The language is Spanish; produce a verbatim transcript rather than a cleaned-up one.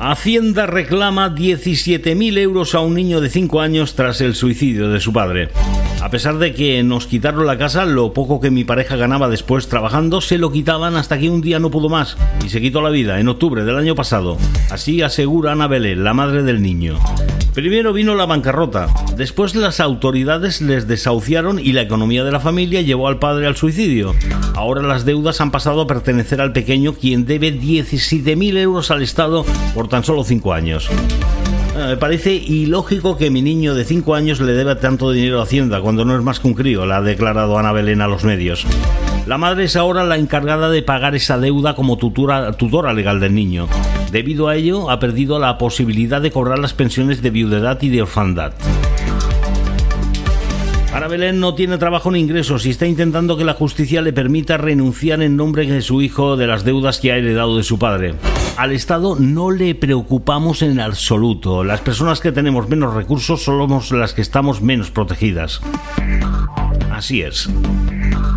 Hacienda reclama diecisiete mil euros a un niño de cinco años tras el suicidio de su padre. A pesar de que nos quitaron la casa, lo poco que mi pareja ganaba después trabajando se lo quitaban hasta que un día no pudo más y se quitó la vida en octubre del año pasado. Así asegura Ana Belén, la madre del niño. Primero vino la bancarrota, después las autoridades les desahuciaron y la economía de la familia llevó al padre al suicidio. Ahora las deudas han pasado a pertenecer al pequeño, quien debe diecisiete mil euros al Estado por tan solo cinco años. Me parece ilógico que mi niño de cinco años le deba tanto dinero a Hacienda cuando no es más que un crío, la ha declarado Ana Belén a los medios. La madre es ahora la encargada de pagar esa deuda como tutora, tutora legal del niño. Debido a ello, ha perdido la posibilidad de cobrar las pensiones de viudedad y de orfandad. Ana Belén no tiene trabajo ni ingresos y está intentando que la justicia le permita renunciar en nombre de su hijo de las deudas que ha heredado de su padre. Al Estado no le preocupamos en absoluto. Las personas que tenemos menos recursos somos las que estamos menos protegidas. Así es.